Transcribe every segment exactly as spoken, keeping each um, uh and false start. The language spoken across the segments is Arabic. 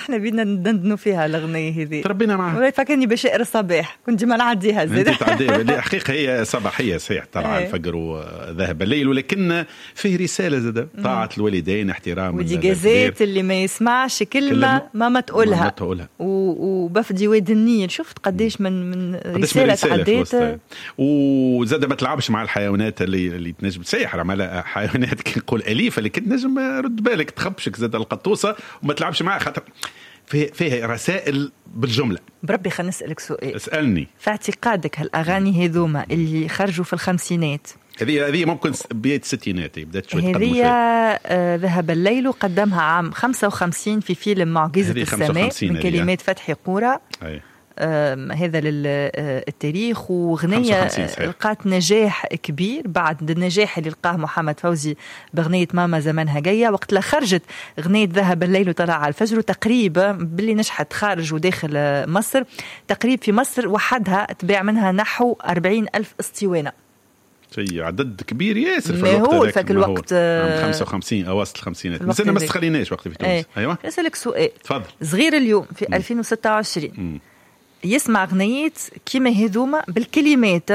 احنا بينا ندندنوا فيها الاغنيه هذه تربينا معها. فكاني بشائر الصباح كنت ما نعديها زيد انت تعديها حقيقه هي صباحيه صحيح طلع الفجر وذهب الليل ولكن فيه رساله زاد طاعه الوالدين احترام ودي جازات اللي ما يسمعش كلمه ما ما تقولها, ما تقولها. وبفدي واد النيل شفت قديش من من رساله تعديت وزاد ما تلعبش مع الحيوانات اللي اللي تنجم تسيح على حيوانات كي نقول اليفه لكن نجم رد بالك تخبشك زاد القطوسه وما تلعبش معها خاطر فيه فيه رسائل بالجمله. بربي خلينا نسالك سؤال. اسالني. في اعتقادك هالاغاني هذوما اللي خرجوا في الخمسينات هذه هذه ممكن بدايه الستينات بدات شويه تقدم شويه آه ذهب الليل وقدمها عام خمسة وخمسين في فيلم معجزه السماء من كلمات فتحي قورة. أي. هذا للتاريخ وغنية لقات نجاح كبير بعد النجاح اللي لقاه محمد فوزي بغنية ماما زمانها جاية. وقت لا خرجت غنية ذهب الليل وطلع على الفجر وتقريبا باللي نجحت خارج وداخل مصر تقريب في مصر وحدها تباع منها نحو أربعين ألف اسطوانة شيء عدد كبير ياسر في الوقت هو ذاك الوقت خمسة وخمسين أواسط الخمسينات نسينا ما استخليناش وقت في تونس. أي. أيوة أسألك سؤال تفضل. صغير اليوم في م. ألفين وستة وعشرين م. يسمع غنيات كيما هذوما بالكلمات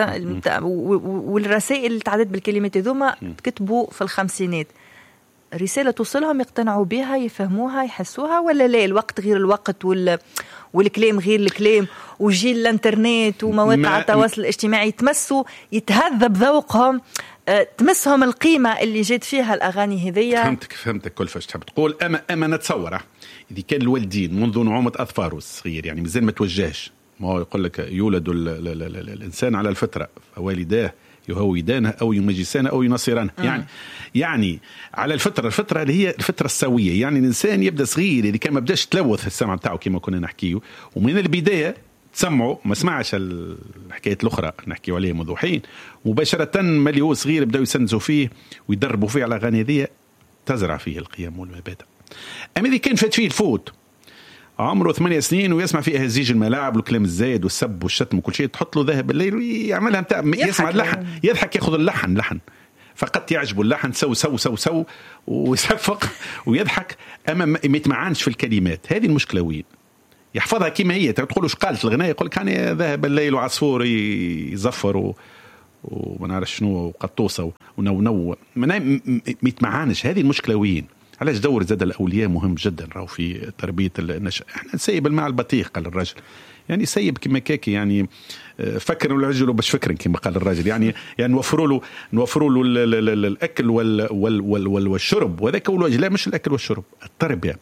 والرسائل اللي تعدت بالكلمات هذوما تكتبوا في الخمسينات رسالة توصلهم يقتنعوا بها يفهموها يحسوها ولا لا الوقت غير الوقت وال والكلام غير الكلام وجيل الانترنت ومواقع التواصل الاجتماعي يتمسوا يتهذب ذوقهم أه، تمسهم القيمة اللي جات فيها الأغاني هذية. فهمتك فهمتك كل فاش تحب تقول أما أما نتصوره إذا كان الوالدين منذ نعومة أظفاره الصغير يعني مازال ما توجهش ما هو يقول لك يولد ال ال ال ال الإنسان على الفطرة فوالداه يهودانه أو يمجسانه أو ينصرانه يعني يعني على الفطرة الفطرة اللي هي الفطرة السوية يعني الإنسان يبدأ صغير إذا كان ما بداش تلوث السمع بتاعه كما كنا نحكيه ومن البداية تسمعوا ما سمعش الحكاية الأخرى نحكي عليها منذ حين مباشرة ملي هو صغير بدأوا يسنزوا فيه ويدربوا فيه على أغاني ذي تزرع فيه القيم والمبادئ. أما إذا كان فات فيه الفوت عمره ثمانية سنين ويسمع فيه هزيج الملاعب والكلام الزايد والسب والشتم وكل شيء تحط له ذهب الليل ويعملها متاع يسمع اللحن يضحك ياخذ اللحن لحن فقط يعجبه اللحن سو سو سو سو ويصفق ويضحك أما ما يتمعنش في الكلمات. هذه المشكلة وين يحفظها كما هي تقول وش قالت الغناء يقول كان ذهب الليل وعصفور يزفر وما نعرف شنو وقطوسه ونو نو ما يتمعنش. هذه المشكلة وين علاش دور زاد الأولياء مهم جدا راهو في تربية النشأ. احنا نسيب الماء البطيخ قال الرجل يعني سيب كما كاكي يعني فكروا العجل باش فكرن كما قال الراجل يعني يعني نوفروا له نوفروا له الأكل وال وال وال والشرب وذاك هو الوجه لا مش الأكل والشرب التربية.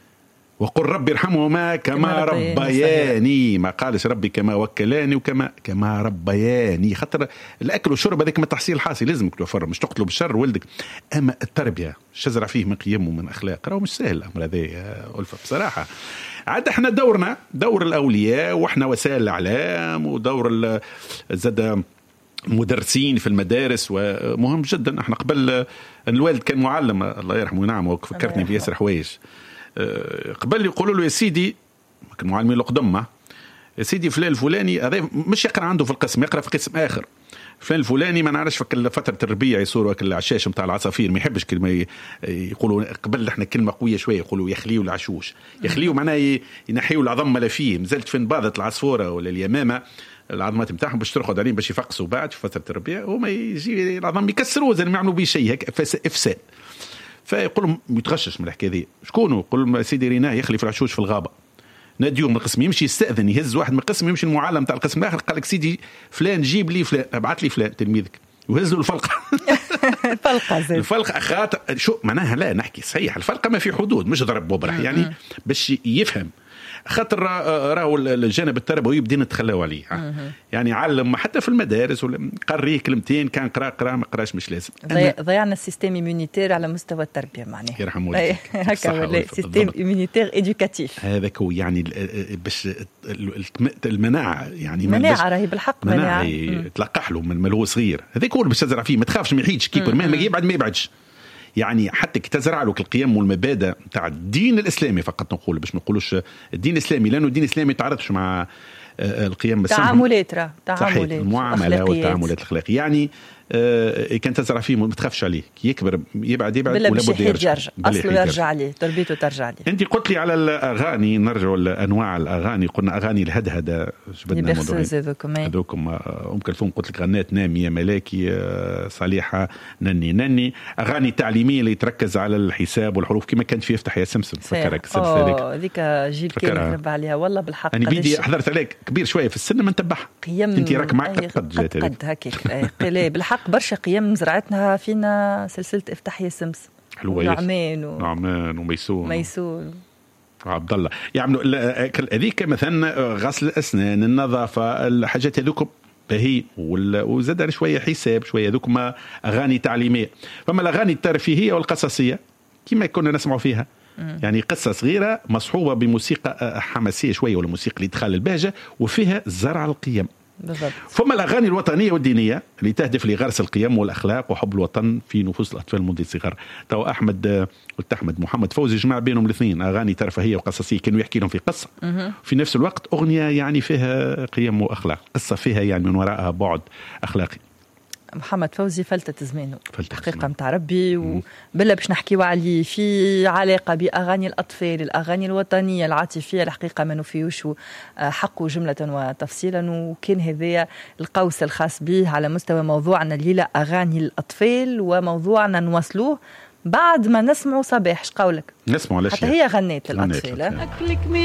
وقل ربي ارحمهما كما ربياني ما قالش ربي كما وكلاني وكما كما ربياني خاطر الاكل والشرب هذاك من تحصيل حاصل لازم توفر مش تقتلوا بالشر ولدك. اما التربيه شزرع فيه من قيم ومن اخلاق راهو مش سهل الامر هذا يا ألفة بصراحه. عاد احنا دورنا دور الاولياء واحنا وسائل الاعلام ودور زاد مدرسين في المدارس ومهم جدا. احنا قبل الوالد كان معلم الله يرحمه نعم وفكرتني بياسر حوايج قبل يقولوا له يا سيدي كان معلمين القدمة يا سيدي فلان الفلاني هذا مش يقرأ عنده في القسم يقرأ في قسم آخر فلان الفلاني ما نعرفش في فترة الربيع يصوروا كل العشاش متاع العصافير ما يحبش كلمة يقولوا قبل احنا كلمة قوية شوية يقولوا يخليوا العشوش يخليوا معناه ينحيوا العظم ما فيه مازالت فين باضة العصفورة ولا اليمامة العظمات متاعهم باش ترخد عليهم باش يفقسوا بعد في فترة الربيع وما يجي العظم يكسروه زي ما يعملوا به شيء هيك إفساد. فيقول متغشش من الحكايه دي شكونه يقول سيدي ريناه يخلي في العشوش في الغابه ناديوه من القسم يمشي يستأذن يهز واحد من القسم يمشي المعلم تاع القسم الاخر قال لك سيدي فلان جيب لي فلان ابعث لي فلان تلميذك وهز له الفلقه الفلقه زي الفلقه اخات شو معناها لا نحكي صحيح الفلقه ما في حدود مش ضرب ببرح يعني باش يفهم خاطر راهو الجانب التربوي بدينا نتخلاو عليه يعني علم حتى في المدارس ولا قريه كلمتين كان قرا قرا ما قراش مش لازم ضيعنا السيستم إيمونيتير على مستوى التربيه معناها يرحم والديك هكا ولا سيستم إيمونيتير إدوكاتيف هذاك هو يعني باش المناعه يعني المناعه راهي بالحق مناعه يتلقح له من هو صغير هذاك هو باش تزرع فيه ما تخافش ما يحيدش كيبر مهما يبعد ما يبعدش يعني حتى كي تزرع له القيم والمبادئ تاع الدين الإسلامي فقط نقول باش ما نقولوش الدين الإسلامي لأنه الدين الإسلامي تعرضش مع القيم تعاملات راه تعاملات المعاملة والتعاملات الأخلاقية يعني آه كان تزرع فيه ما تخافش عليه، كي يكبر يبعد يبعد ولا بد يرجع اصله يرجع عليه، تربيته ترجع عليه. انت قلت لي على الاغاني، نرجعوا لانواع الاغاني، قلنا اغاني الهدهده، جبدنا موضوعين هذوكم. ام كلثوم قلت لك غنات نامي يا ملاكي، صالحه نني نني، اغاني تعليميه اللي تركز على الحساب والحروف كما كانت في يفتح يا سمسم، فكرك السلسله هذيك؟ اه هذيك جيل كامل رب عليها والله بالحق. انا بيدي حضرت عليك كبير شويه في السن ما نتبعها، انت راك معك قد جات قد هكاك لا بالحق برشا قيم زرعتنا فينا سلسله افتح يا سمسم، حلوه نعمان و... نعمان وميسون ميسون عبد الله يعملوا هذيك مثلا غسل الاسنان، النظافه، الحاجات هذوك باهي، وزاد شويه حساب شويه ذوك ما اغاني تعليميه. فما الاغاني الترفيهيه والقصصيه كما كنا نسمع فيها، يعني قصة صغيرة مصحوبة بموسيقى حماسية شوية ولا موسيقى لإدخال البهجة وفيها زرع القيم بالضبط. فما الأغاني الوطنية والدينية اللي تهدف لغرس القيم والأخلاق وحب الوطن في نفوس الأطفال منذ الصغر. تو أحمد قلت أحمد محمد فوزي جمع بينهم الاثنين، أغاني ترفيهية وقصصية كانوا يحكي لهم في قصة في نفس الوقت أغنية يعني فيها قيم وأخلاق، قصة فيها يعني من وراءها بعد أخلاقي. محمد فوزي فلتة زمانه حقيقة متاع ربي، وبلا باش نحكيوا عليه في علاقة بأغاني الأطفال، الأغاني الوطنية العاطفية الحقيقة ما نفيوش حقه جملة وتفصيلا. وكان هذا القوس الخاص به على مستوى موضوعنا الليلة، أغاني الأطفال، وموضوعنا نواصلوه بعد ما نسمعوا صباح. اش قولك؟ نسمعوا حتى هي غنيت الأطفال.